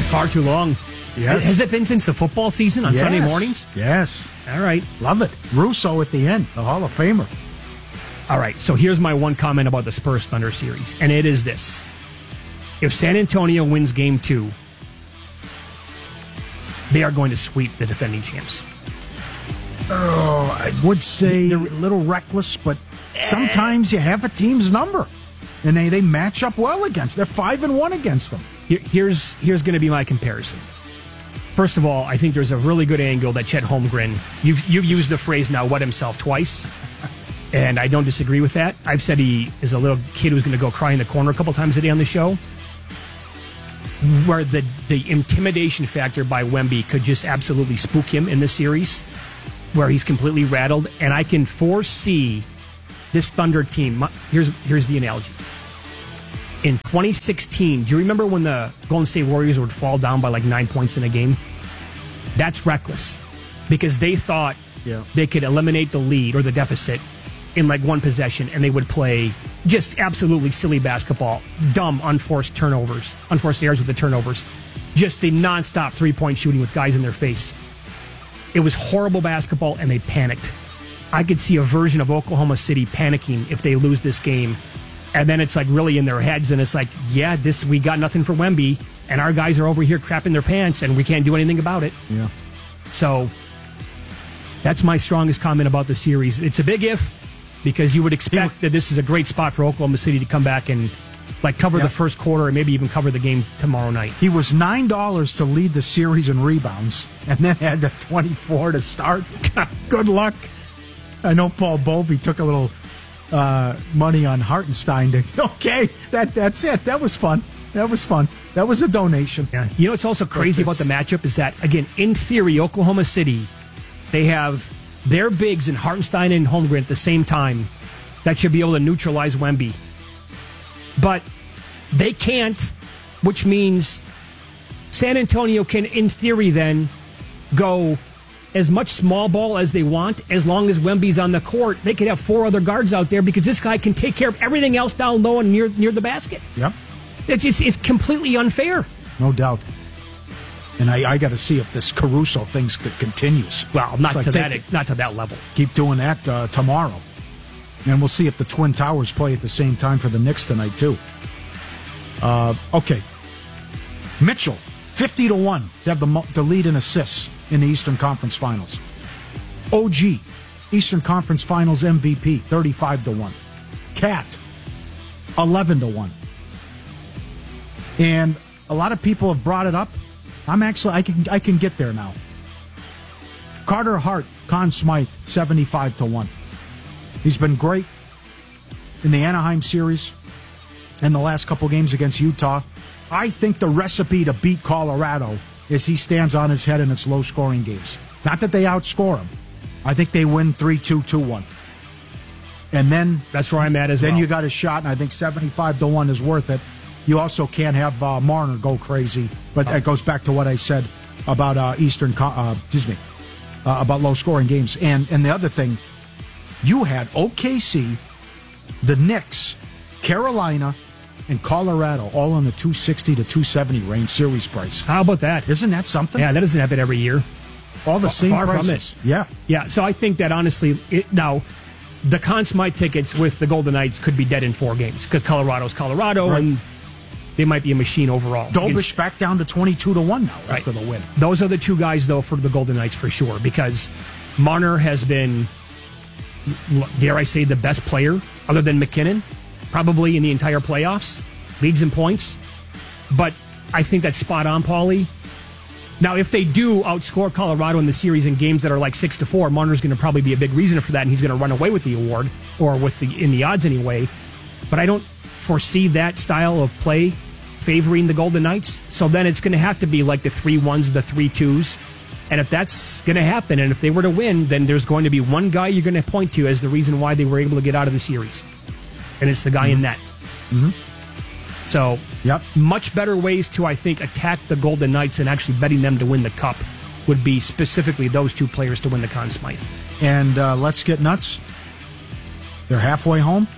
Far too long. Yes. Has it been since the football season on Sunday mornings? Yes. All right. Love it. Russo at the end, the Hall of Famer. All right, so here's my one comment about the Spurs Thunder series, and it is this. If San Antonio wins Game 2, they are going to sweep the defending champs. Oh, I would say they're a little reckless, but sometimes you have a team's number, and they match up well against. They're 5-1 against them. Here's going to be my comparison. First of all, I think there's a really good angle that Chet Holmgren, you've used the phrase now, wet himself twice, and I don't disagree with that. I've said he is a little kid who's going to go cry in the corner a couple times a day on the show, where the intimidation factor by Wemby could just absolutely spook him in this series, where he's completely rattled, and I can foresee this Thunder team. Here's the analogy. In 2016, do you remember when the Golden State Warriors would fall down by like 9 points in a game? That's reckless because they thought they could eliminate the lead or the deficit in like one possession, and they would play just absolutely silly basketball, dumb, unforced errors with the turnovers, just the nonstop three-point shooting with guys in their face. It was horrible basketball, and they panicked. I could see a version of Oklahoma City panicking if they lose this game. And then it's like really in their heads, and it's like, we got nothing for Wemby, and our guys are over here crapping their pants, and we can't do anything about it. Yeah. So that's my strongest comment about the series. It's a big if, because you would expect that this is a great spot for Oklahoma City to come back and like cover the first quarter and maybe even cover the game tomorrow night. He was $9 to lead the series in rebounds, and then had the 24 to start. Good luck. I know Paul Bovey took a little money on Hartenstein. Okay, that's it. That was fun. That was a donation. Yeah. You know what's also crazy about the matchup is that, again, in theory, Oklahoma City, they have their bigs in Hartenstein and Holmgren at the same time that should be able to neutralize Wemby. But they can't, which means San Antonio can, in theory, then go as much small ball as they want, as long as Wemby's on the court. They could have 4 other guards out there because this guy can take care of everything else down low and near the basket. Yep. It's completely unfair. No doubt. And I got to see if this Caruso thing continues. Well, not to that level. Keep doing that tomorrow. And we'll see if the Twin Towers play at the same time for the Knicks tonight, too. Okay. Mitchell, 50-1 to have the lead in assists in the Eastern Conference Finals. OG, Eastern Conference Finals MVP, 35-1. Cat, 11-1. And a lot of people have brought it up. I can get there now. Carter Hart, Conn Smythe, 75-1. He's been great in the Anaheim series and the last couple games against Utah. I think the recipe to beat Colorado is he stands on his head in its low-scoring games. Not that they outscore him. I think they win 3-2, 2-1. And then that's where I'm at as well. Then you got a shot, and I think 75-1 is worth it. You also can't have Marner go crazy, but that goes back to what I said about about low-scoring games. And the other thing, you had OKC, the Knicks, Carolina, and Colorado all in the 260 to 270 range series price. How about that? Isn't that something? Yeah, that doesn't happen every year. All the same far prices. From it. Yeah. So I think that honestly, now the Conn Smythe tickets with the Golden Knights could be dead in 4 games because Colorado's Colorado, right, and they might be a machine overall. Dobish back down to 22-1 now after the win. Those are the 2 guys, though, for the Golden Knights for sure, because Marner has been, dare I say, the best player other than McKinnon, probably in the entire playoffs, leads in points. But I think that's spot on, Paulie. Now, if they do outscore Colorado in the series in games that are like 6-4, Marner's going to probably be a big reason for that, and he's going to run away with the award, or in the odds anyway. But I don't foresee that style of play favoring the Golden Knights. So then it's going to have to be like the 3-1s, the 3-2s. And if that's going to happen, and if they were to win, then there's going to be one guy you're going to point to as the reason why they were able to get out of the series. And it's the guy in net. Mm-hmm. So, much better ways to, I think, attack the Golden Knights and actually betting them to win the Cup would be specifically those 2 players to win the Conn Smythe. And let's get nuts. They're halfway home.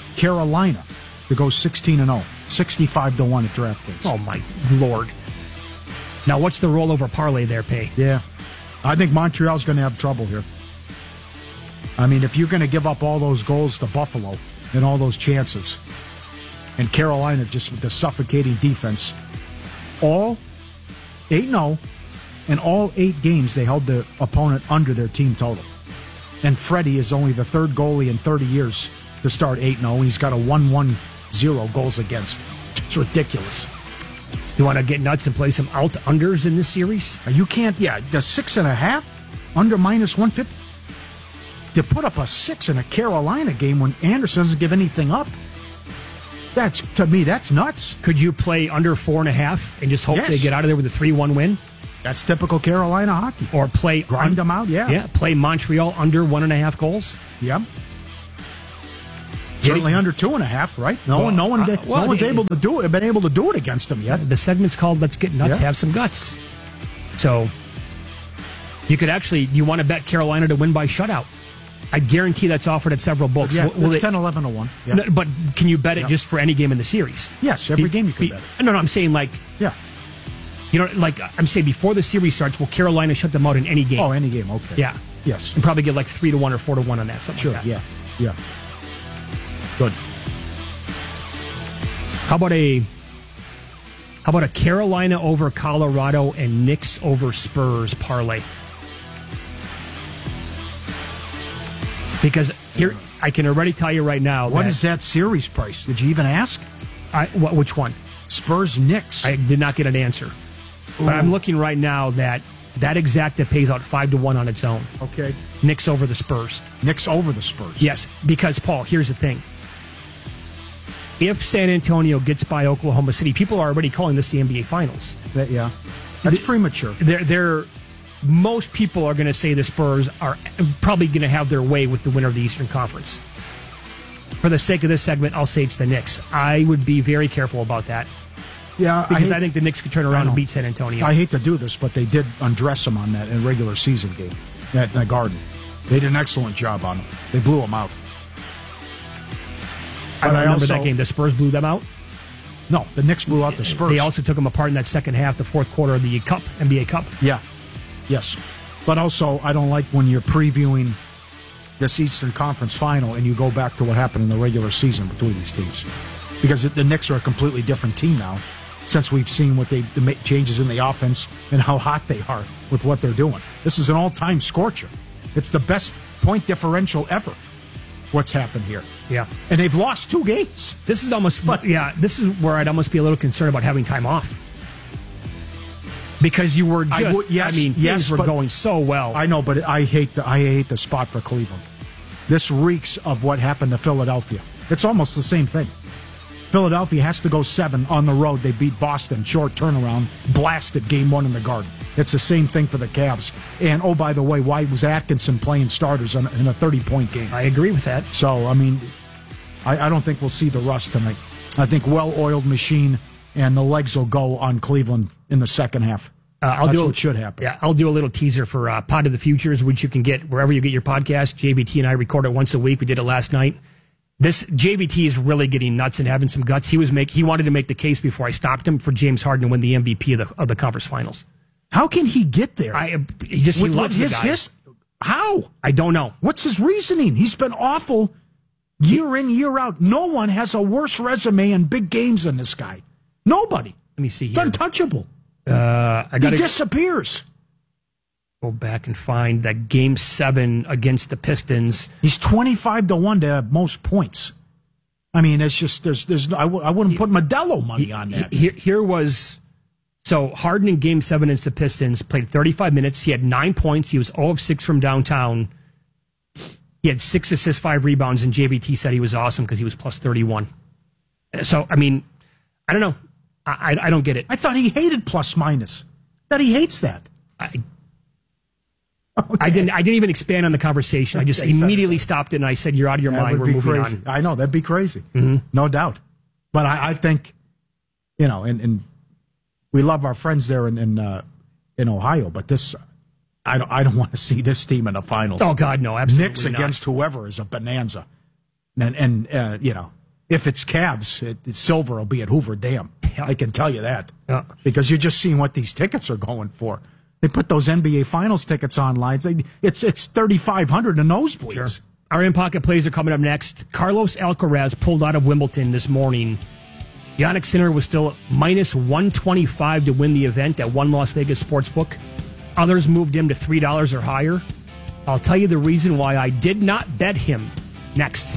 Carolina to go 16-0, 65-1 at DraftKings. Oh, my Lord. Now, what's the rollover parlay there, Pay? Yeah. I think Montreal's going to have trouble here. I mean, if you're going to give up all those goals to Buffalo and all those chances, and Carolina just with the suffocating defense, all 8-0, and all 8 games they held the opponent under their team total. And Freddie is only the third goalie in 30 years to start 8-0, and he's got a 1-1-0 goals against. It's ridiculous. You want to get nuts and play some out-unders in this series? You can't, the 6.5 under minus 150. To put up a 6 in a Carolina game when Anderson doesn't give anything up, to me, that's nuts. Could you play under 4.5 and just hope Yes. they get out of there with a 3-1 win? That's typical Carolina hockey. Or play Grind them out, yeah. Yeah, play Montreal under 1.5 goals. Yep. Certainly under 2.5, right? No one's able to do it. Been able to do it against them yet. The segment's called "Let's Get Nuts, Yeah. Have Some Guts." So you could you want to bet Carolina to win by shutout. I guarantee that's offered at several books. Yeah, it's 10, 11 to 1. Yeah. No, but can you bet it just for any game in the series? Yes, every game you can bet it. No, I'm saying Yeah. I'm saying before the series starts, will Carolina shut them out in any game? Oh, any game, okay. Yeah. Yes. And probably get like 3-1 or 4-1 on that. Something Sure, like that. yeah. Good. How about a Carolina over Colorado and Knicks over Spurs parlay? Because here, I can already tell you right now. What is that series price? Did you even ask? Which one? Spurs Knicks. I did not get an answer. Ooh. But I'm looking right now that exacta pays out 5-1 on its own. Okay. Knicks over the Spurs. Knicks over the Spurs. Yes, because, Paul, here's the thing. If San Antonio gets by Oklahoma City, people are already calling this the NBA Finals. That's premature. Most people are going to say the Spurs are probably going to have their way with the winner of the Eastern Conference. For the sake of this segment, I'll say it's the Knicks. I would be very careful about that. Yeah, because I think the Knicks could turn around and beat San Antonio. I hate to do this, but they did undress them on that in a regular season game at the Garden. They did an excellent job on them. They blew them out. I don't remember that game. The Spurs blew them out? No, the Knicks blew out the Spurs. They also took them apart in that second half, the fourth quarter of the NBA Cup. Yeah. Yes. But also, I don't like when you're previewing this Eastern Conference final and you go back to what happened in the regular season between these teams. Because the Knicks are a completely different team now since we've seen what the changes in the offense and how hot they are with what they're doing. This is an all-time scorcher. It's the best point differential ever, what's happened here. Yeah. And they've lost 2 games. This is this is where I'd almost be a little concerned about having time off. Because you were things were going so well. I know, but I hate the spot for Cleveland. This reeks of what happened to Philadelphia. It's almost the same thing. Philadelphia has to go 7 on the road. They beat Boston, short turnaround, blasted game 1 in the Garden. It's the same thing for the Cavs. And, oh, by the way, why was Atkinson playing starters in a 30-point game? I agree with that. So, I mean, I don't think we'll see the rust tonight. I think well-oiled machine, and the legs will go on Cleveland in the second half. That's what should happen. Yeah, I'll do a little teaser for Pod of the Futures, which you can get wherever you get your podcast. JVT and I record it once a week. We did it last night. This JVT is really getting nuts and having some guts. He wanted to make the case before I stopped him for James Harden to win the MVP of the conference finals. How can he get there? He loves the guy. How? I don't know. What's his reasoning? He's been awful year in, year out. No one has a worse resume in big games than this guy. Nobody. Let me see here. It's untouchable. He disappears. Go back and find that Game 7 against the Pistons. He's 25-1 to have most points. I mean, it's just I wouldn't put Modelo money on that. Here was Harden in Game 7 against the Pistons played 35 minutes. He had 9 points. He was 0 of 6 from downtown. He had 6 assists, 5 rebounds, and JVT said he was awesome because he was plus 31. So I mean, I don't know. I don't get it. I thought he hated plus minus. That he hates that. I didn't even expand on the conversation. I just immediately stopped it and I said, "You're out of your mind. We're moving crazy. on." I know that'd be crazy, no doubt. But I think, and we love our friends there in Ohio. But this, I don't want to see this team in the finals. Oh God, no, absolutely Knicks not. against whoever is a bonanza, and if it's Cavs, Silver will be at Hoover Dam. I can tell you that. Yeah. Because you're just seeing what these tickets are going for. They put those NBA Finals tickets online. It's $3,500 in nosebleeds. Sure. Our in-pocket plays are coming up next. Carlos Alcaraz pulled out of Wimbledon this morning. Jannik Sinner was still minus 125 to win the event at one Las Vegas sportsbook. Others moved him to $3 or higher. I'll tell you the reason why I did not bet him next.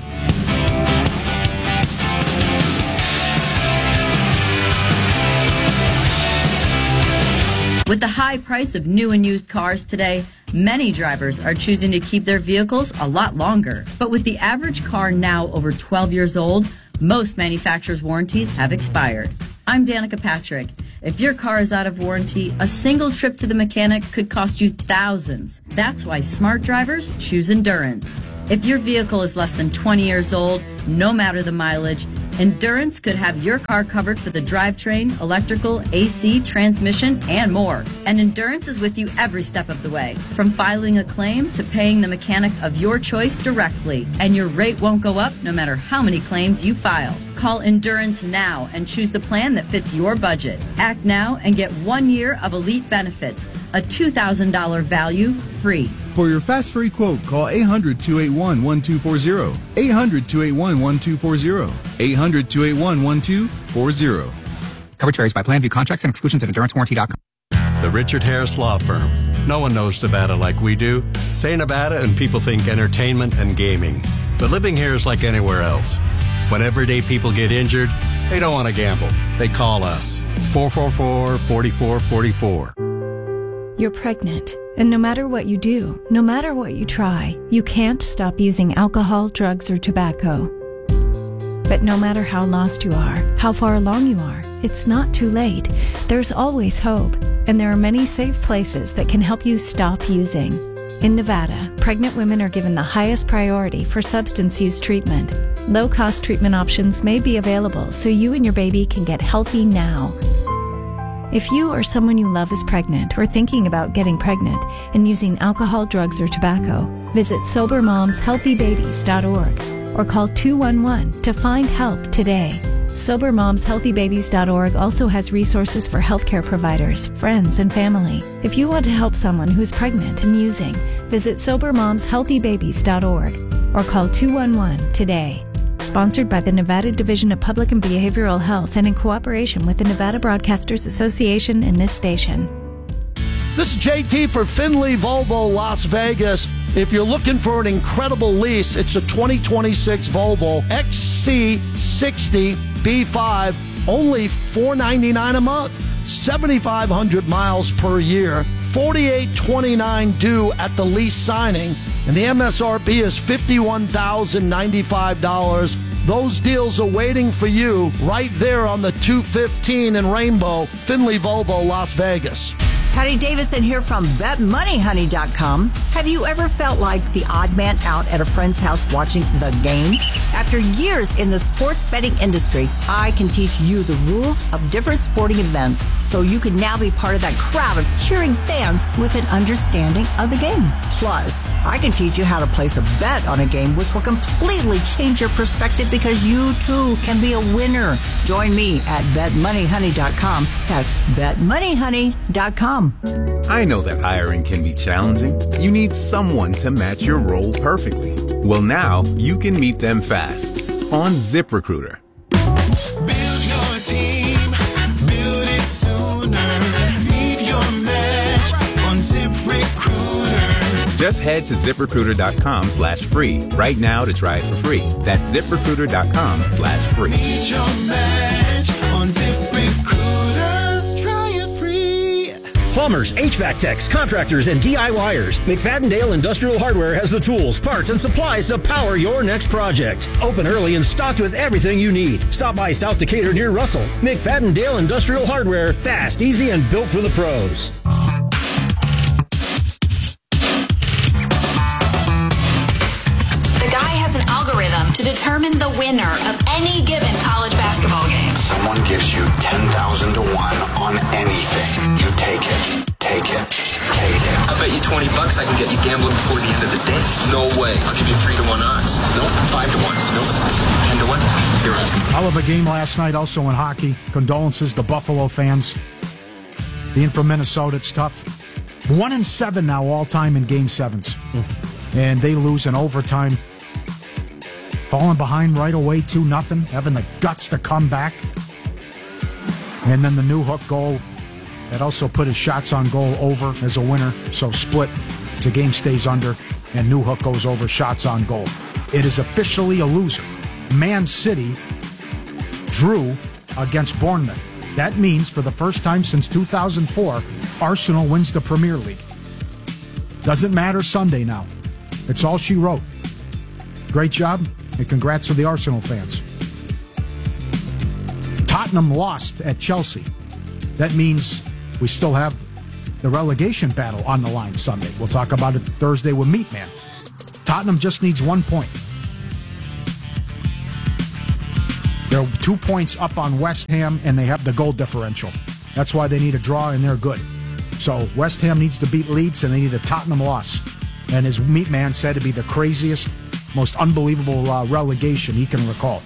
With the high price of new and used cars today, many drivers are choosing to keep their vehicles a lot longer. But with the average car now over 12 years old, most manufacturers' warranties have expired. I'm Danica Patrick. If your car is out of warranty, a single trip to the mechanic could cost you thousands. That's why smart drivers choose Endurance. If your vehicle is less than 20 years old, no matter the mileage, Endurance could have your car covered for the drivetrain, electrical, AC, transmission, and more. And Endurance is with you every step of the way, from filing a claim to paying the mechanic of your choice directly. And your rate won't go up no matter how many claims you file. Call Endurance now and choose the plan that fits your budget. Act now and get 1 year of elite benefits, a $2,000 value free. For your fast free quote, call 800-281-1240. 800-281-1240. 800-281-1240. Coverage varies by plan. View contracts and exclusions at EnduranceWarranty.com. The Richard Harris Law Firm. No one knows Nevada like we do. Say Nevada and people think entertainment and gaming. But living here is like anywhere else. When everyday people get injured, they don't want to gamble. They call us. 444-4444. You're pregnant, and no matter what you do, no matter what you try, you can't stop using alcohol, drugs, or tobacco. But no matter how lost you are, how far along you are, it's not too late. There's always hope, and there are many safe places that can help you stop using. In Nevada, pregnant women are given the highest priority for substance use treatment. Low-cost treatment options may be available so you and your baby can get healthy now. If you or someone you love is pregnant or thinking about getting pregnant and using alcohol, drugs, or tobacco, visit SoberMomsHealthyBabies.org or call 211 to find help today. SoberMomsHealthyBabies.org also has resources for healthcare providers, friends, and family. If you want to help someone who's pregnant and using, visit SoberMomsHealthyBabies.org or call 211 today. Sponsored by the Nevada Division of Public and Behavioral Health and in cooperation with the Nevada Broadcasters Association and this station. This is JT for Finley Volvo Las Vegas. If you're looking for an incredible lease, it's a 2026 Volvo XC60 B5, only $499 a month, 7,500 miles per year, $48.29 due at the lease signing, and the MSRP is $51,095. Those deals are waiting for you right there on the 215 in Rainbow, Finley Volvo, Las Vegas. Patty Davidson here from BetMoneyHoney.com. Have you ever felt like the odd man out at a friend's house watching the game? After years in the sports betting industry, I can teach you the rules of different sporting events so you can now be part of that crowd of cheering fans with an understanding of the game. Plus, I can teach you how to place a bet on a game which will completely change your perspective because you too can be a winner. Join me at BetMoneyHoney.com. That's BetMoneyHoney.com. I know that hiring can be challenging. You need someone to match your role perfectly. Well, now you can meet them fast on ZipRecruiter. Build your team, build it sooner. Meet your match on ZipRecruiter. Just head to ZipRecruiter.com/free right now to try it for free. That's ZipRecruiter.com/free. Meet your match on ZipRecruiter. Plumbers, HVAC techs, contractors, and DIYers. McFadden-Dale Industrial Hardware has the tools, parts, and supplies to power your next project. Open early and stocked with everything you need. Stop by South Decatur near Russell. McFadden-Dale Industrial Hardware. Fast, easy, and built for the pros. The guy has an algorithm to determine the winner of any given college basketball game. Someone gives you 10,000 to 1 on anything. You take it. Take it. Take it. I bet you $20 I can get you gambling before the end of the day. No way. I'll give you 3 to 1 odds. Nope. 5 to 1. Nope. 10 to 1. You're out. Hell of a game last night also in hockey. Condolences to Buffalo fans. Being from Minnesota, it's tough. 1-7 now all-time in Game 7s. And they lose in overtime. Falling behind right away, 2-0. Having the guts to come back. And then the Newhook goal that also put his shots on goal over as a winner. So split as the game stays under. And Newhook goes over shots on goal. It is officially a loser. Man City drew against Bournemouth. That means for the first time since 2004, Arsenal wins the Premier League. Doesn't matter Sunday now. It's all she wrote. Great job, and congrats to the Arsenal fans. Tottenham lost at Chelsea. That means we still have the relegation battle on the line Sunday. We'll talk about it Thursday with Meatman. Tottenham just needs 1 point. They're 2 points up on West Ham, and they have the goal differential. That's why they need a draw, and they're good. So West Ham needs to beat Leeds, and they need a Tottenham loss. And as Meatman said, it'd be the craziest, most unbelievable relegation he can recall.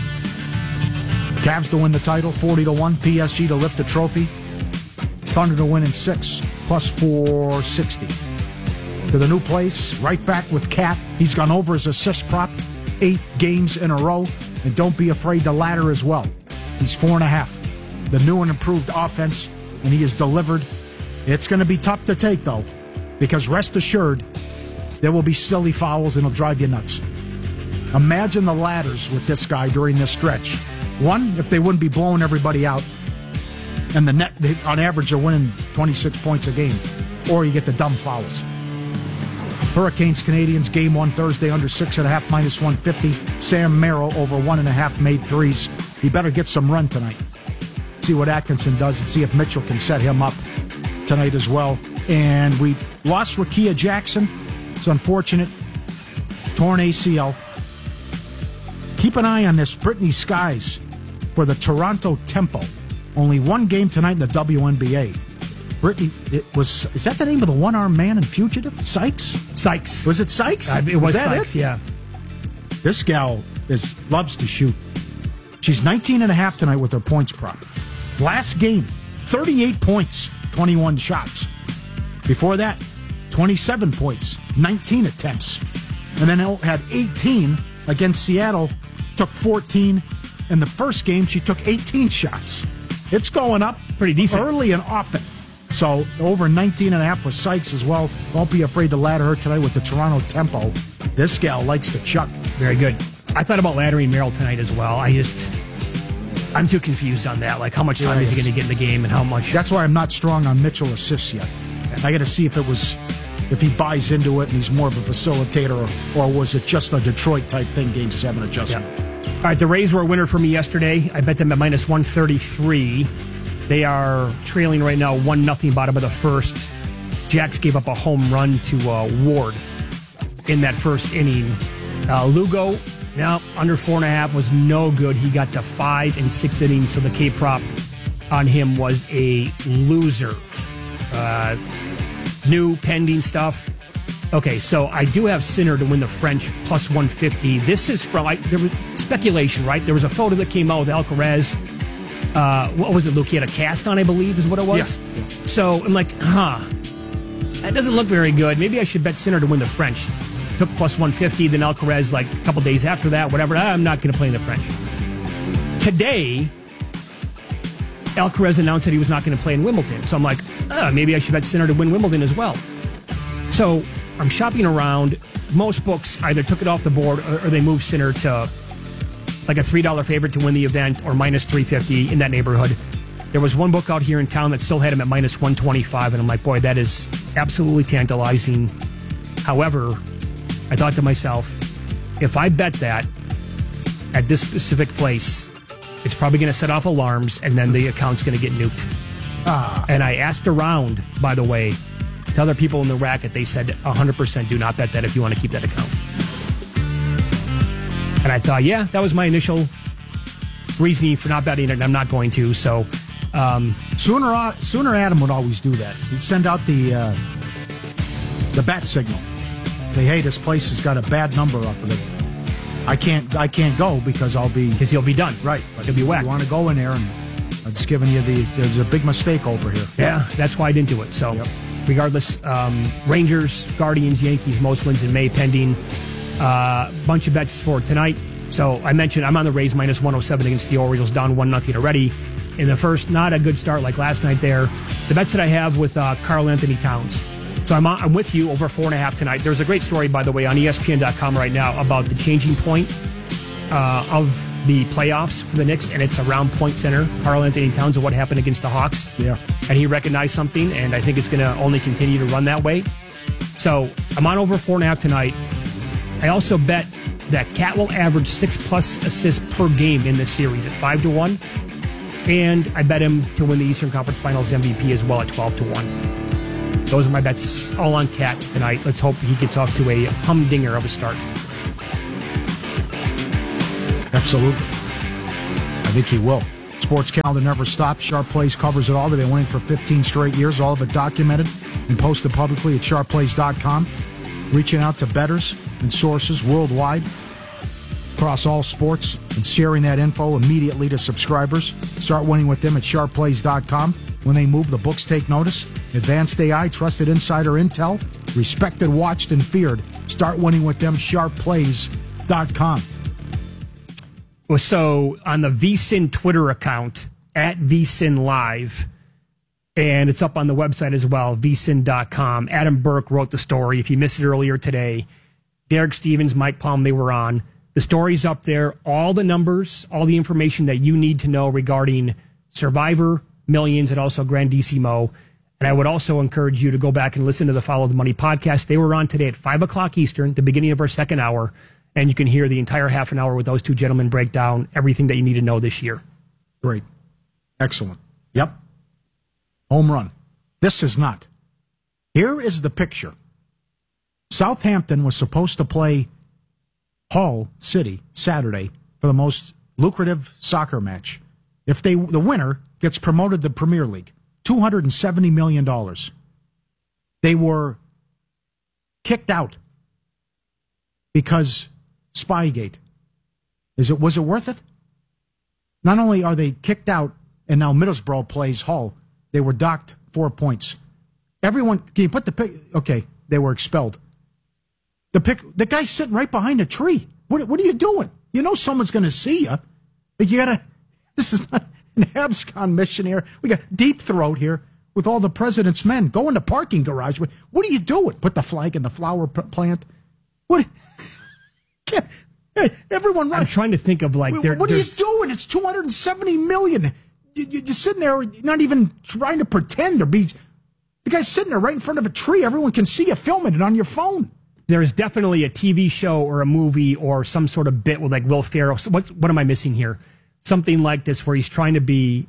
Cavs to win the title, 40-1. PSG to lift the trophy. Thunder to win in 6, plus 460. To the new place, right back with Cat. He's gone over his assist prop 8 games in a row. And don't be afraid to ladder as well. He's 4.5. The new and improved offense, and he has delivered. It's going to be tough to take, though, because rest assured, there will be silly fouls, and it'll drive you nuts. Imagine the ladders with this guy during this stretch. One, if they wouldn't be blowing everybody out, and the net, on average, they're winning 26 points a game, or you get the dumb fouls. Hurricanes, Canadians, game 1 Thursday, under 6.5, minus 150. Sam Merrill over 1.5 made threes. He better get some run tonight. See what Atkinson does and see if Mitchell can set him up tonight as well. And we lost Rakia Jackson. It's unfortunate. Torn ACL. Keep an eye on this Brittany Skies for the Toronto Tempo. Only one game tonight in the WNBA. Brittany, is that the name of the one-armed man in Fugitive? Sykes? Sykes. Was it Sykes? It was Sykes, yeah. This gal loves to shoot. She's 19.5 tonight with her points prop. Last game, 38 points, 21 shots. Before that, 27 points, 19 attempts. And then had 18 against Seattle, took 14. In the first game, she took 18 shots. It's going up pretty decent early and often. So over 19.5 with Sykes as well. Don't be afraid to ladder her tonight with the Toronto Tempo. This gal likes to chuck. Very good. I thought about laddering Merrill tonight as well. I'm too confused on that. Like, how much time is he going to get in the game and how much? That's why I'm not strong on Mitchell assists yet. I got to see if he buys into it and he's more of a facilitator, or was it just a Detroit type thing, game 7 adjustment. Yeah. All right, the Rays were a winner for me yesterday. I bet them at minus 133. They are trailing right now 1-0 bottom of the first. Jax gave up a home run to Ward in that first inning. Lugo, now under 4.5, was no good. He got to 5 in 6 innings, so the K-prop on him was a loser. New pending stuff. Okay, so I do have Sinner to win the French plus 150. This is from there was speculation, right? There was a photo that came out with Alcaraz. What was it, Luke? He had a cast on, I believe, is what it was. Yeah. So I'm like, that doesn't look very good. Maybe I should bet Sinner to win the French. Took plus 150. Then Alcaraz, like a couple days after that, whatever. I'm not going to play in the French. Today, Alcaraz announced that he was not going to play in Wimbledon. So I'm like, maybe I should bet Sinner to win Wimbledon as well. So I'm shopping around. Most books either took it off the board or they moved Sinner to like a $3 favorite to win the event or minus 350 in that neighborhood. There was one book out here in town that still had him at minus 125, and I'm like, boy, that is absolutely tantalizing. However, I thought to myself, if I bet that at this specific place, it's probably going to set off alarms, and then the account's going to get nuked. And I asked around, by the way, to other people in the racket. They said 100% do not bet that if you want to keep that account. And I thought, yeah, that was my initial reasoning for not betting it, and I'm not going to. So sooner Adam would always do that. He'd send out the bat signal. Say, hey, this place has got a bad number up with it. I can't go because you'll be done. Right. But you'll be whacked. You want to go in there, and I'm just giving you there's a big mistake over here. Yeah, that's why I didn't do it. So, regardless, Rangers, Guardians, Yankees, most wins in May pending. Bunch of bets for tonight. So I mentioned I'm on the Rays minus 107 against the Orioles, down 1-0 already. In the first, not a good start like last night there. The bets that I have with Karl Anthony Towns. So I'm with you over 4.5 tonight. There's a great story, by the way, on ESPN.com right now about the changing point of the playoffs for the Knicks, and it's around Point Center. Karl Anthony Towns and what happened against the Hawks. Yeah. And he recognized something, and I think it's going to only continue to run that way. So I'm on over 4.5 tonight. I also bet that Cat will average 6+ assists per game in this series at 5-1. And I bet him to win the Eastern Conference Finals MVP as well at 12-1. Those are my bets all on Cat tonight. Let's hope he gets off to a humdinger of a start. Absolutely. I think he will. Sports calendar never stops. Sharp Plays covers it all. They've been winning for 15 straight years. All of it documented and posted publicly at sharpplays.com. Reaching out to bettors and sources worldwide across all sports and sharing that info immediately to subscribers. Start winning with them at sharpplays.com. When they move, the books take notice. Advanced AI, trusted insider intel, respected, watched, and feared. Start winning with them, sharpplays.com. So on the VSiN Twitter account, at VSiN Live, and it's up on the website as well, vsin.com. Adam Burke wrote the story. If you missed it earlier today, Derek Stevens, Mike Palm, they were on. The story's up there. All the numbers, all the information that you need to know regarding Survivor, Millions, and also Grandissimo. And I would also encourage you to go back and listen to the Follow the Money podcast. They were on today at 5 o'clock Eastern, the beginning of our second hour, and you can hear the entire half an hour with those two gentlemen break down everything that you need to know this year. Great. Excellent. Yep. Home run. This is not. Here is the picture. Southampton was supposed to play Hull City Saturday for the most lucrative soccer match. If the winner gets promoted to the Premier League, $270 million. They were kicked out because Spygate. Was it worth it? Not only are they kicked out, and now Middlesbrough plays Hull, they were docked 4 points. Everyone, can you put the pic? Okay, they were expelled. The guy's sitting right behind a tree. What are you doing? You know someone's going to see you. This is not an Abscon mission here. We got Deep Throat here with all the president's men. Go in the parking garage. What are you doing? Put the flag in the flower plant? What? Everyone, I'm trying to think of what are you doing? It's $270 million. You're sitting there, not even trying to pretend or be. The guy's sitting there right in front of a tree. Everyone can see you filming it on your phone. There's definitely a TV show or a movie or some sort of bit with like Will Ferrell. So what am I missing here? Something like this where he's trying to be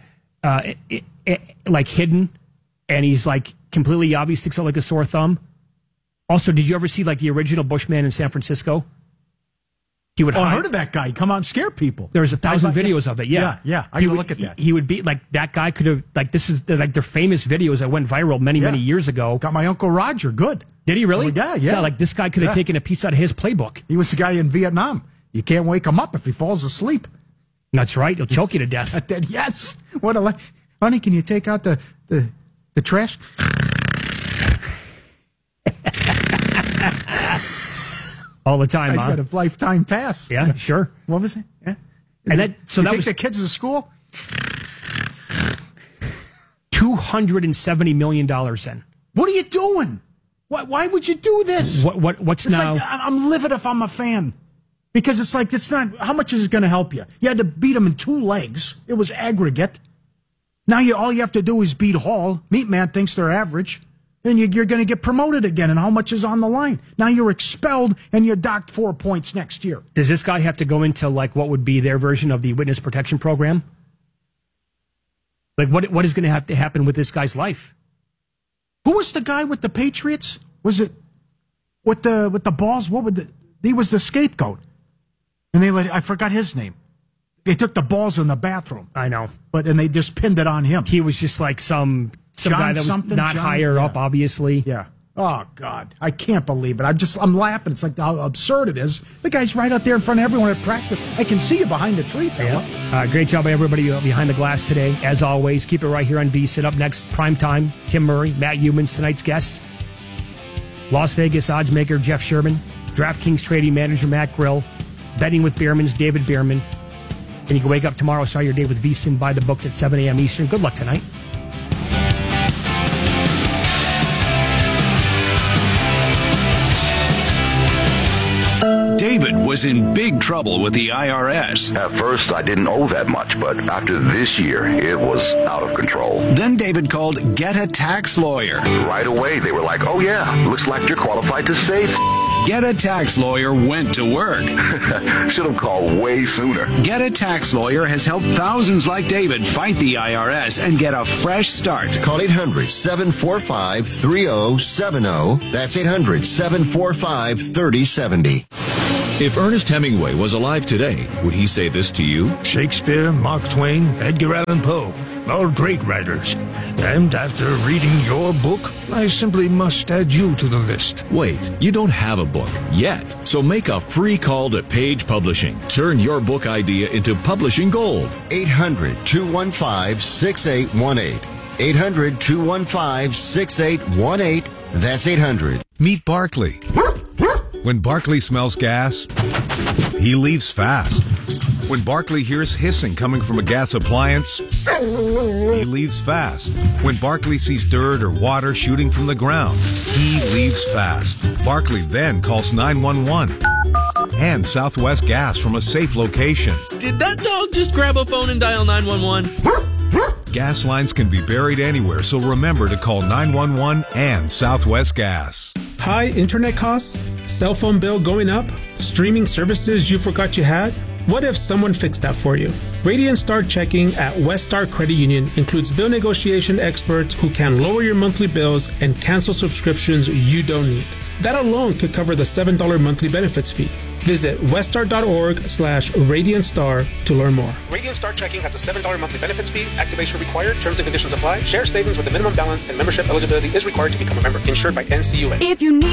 like hidden, and he's like completely obvious, sticks out like a sore thumb. Also, did you ever see like the original Bushman in San Francisco? He would. I heard of that guy. Come out and scare people. There's 1,000 videos of it. Yeah. I gotta look at that. He would be like that guy could have like this is like their famous videos that went viral many years ago. Got my Uncle Roger. Good. Did he really? Yeah. Like this guy could have taken a piece out of his playbook. He was the guy in Vietnam. You can't wake him up if he falls asleep. That's right. He'll choke you to death. Yes. Honey, can you take out the trash? All the time, He's got a lifetime pass. Yeah, sure. What was it? Yeah. And that take the kids to school? $270 million then. What are you doing? Why would you do this? What's it's now? Like, I'm livid if I'm a fan. Because it's like, it's not, how much is it going to help you? You had to beat them in 2 legs. It was aggregate. Now all you have to do is beat Hall. Meat Man thinks they're average. And you're going to get promoted again. And how much is on the line? Now you're expelled and you're docked 4 points next year. Does this guy have to go into like what would be their version of the witness protection program? Like what is going to have to happen with this guy's life? Who was the guy with the Patriots? Was it with the balls? He was the scapegoat. And I forgot his name. They took the balls in the bathroom. I know. And they just pinned it on him. He was just like some guy that was not higher up, obviously. Yeah. Oh, God. I can't believe it. I'm laughing. It's like how absurd it is. The guy's right out there in front of everyone at practice. I can see you behind the tree, fella. Yeah. Great job by everybody behind the glass today. As always, keep it right here on VSiN. Up next, primetime, Tim Murray, Matt Youmans, tonight's guests. Las Vegas odds maker Jeff Sherman, DraftKings trading manager Matt Grill, betting with Bierman's David Bierman. And you can wake up tomorrow, start your day with VSiN by the books at 7 a.m. Eastern. Good luck tonight. David was in big trouble with the IRS. At first, I didn't owe that much, but after this year, it was out of control. Then David called Get a Tax Lawyer. Right away, they were like, oh yeah, looks like you're qualified to save. Get a Tax Lawyer went to work. Should have called way sooner. Get a Tax Lawyer has helped thousands like David fight the IRS and get a fresh start. Call 800-745-3070. That's 800-745-3070. If Ernest Hemingway was alive today, would he say this to you? Shakespeare, Mark Twain, Edgar Allan Poe, all great writers. And after reading your book, I simply must add you to the list. Wait, you don't have a book yet. So make a free call to Page Publishing. Turn your book idea into publishing gold. 800-215-6818. 800-215-6818. That's 800. Meet Barkley. When Barkley smells gas, he leaves fast. When Barkley hears hissing coming from a gas appliance, he leaves fast. When Barkley sees dirt or water shooting from the ground, he leaves fast. Barkley then calls 911 and Southwest Gas from a safe location. Did that dog just grab a phone and dial 911? Gas lines can be buried anywhere, so remember to call 911 and Southwest Gas. High internet costs? Cell phone bill going up? Streaming services you forgot you had? What if someone fixed that for you? Radiant Star Checking at West Star Credit Union includes bill negotiation experts who can lower your monthly bills and cancel subscriptions you don't need. That alone could cover the $7 monthly benefits fee. Visit weststar.org/RadiantStar to learn more. Radiant Star Checking has a $7 monthly benefits fee. Activation required. Terms and conditions apply. Share savings with a minimum balance and membership eligibility is required to become a member. Insured by NCUA. If you need